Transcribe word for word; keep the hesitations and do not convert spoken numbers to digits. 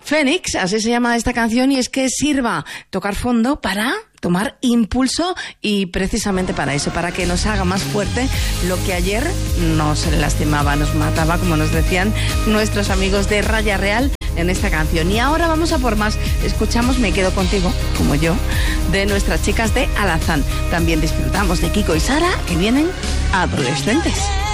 Fénix, así se llama esta canción, y es que sirva tocar fondo para tomar impulso, y precisamente para eso, para que nos haga más fuerte lo que ayer nos lastimaba, nos mataba, como nos decían nuestros amigos de Raya Real en esta canción. Y ahora vamos a por más. Escuchamos Me quedo contigo, como yo, de nuestras chicas de Alazán. También disfrutamos de Kiko y Sara, que vienen adolescentes.